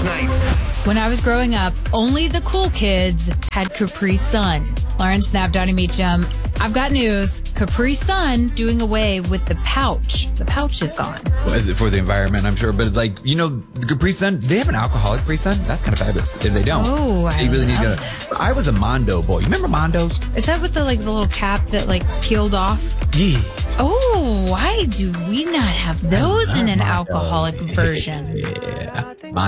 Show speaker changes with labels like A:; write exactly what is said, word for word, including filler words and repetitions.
A: nights.
B: When I was growing up, only the cool kids had Capri Sun. Lauren Snap, Donnie Meacham. I've got news. Capri Sun doing away with the pouch. The pouch is gone.
C: Well, is it for the environment, I'm sure? But like, you know, the Capri Sun, they have an alcoholic Capri Sun? That's kind of fabulous. If they don't,
B: oh, I
C: they really need to.
B: that.
C: I was a Mondo boy. You remember Mondos?
B: Is that with the like the little cap that like peeled off?
C: Yeah.
B: Oh, why do we not have those in an
C: Mondos.
B: alcoholic version?
C: Yeah.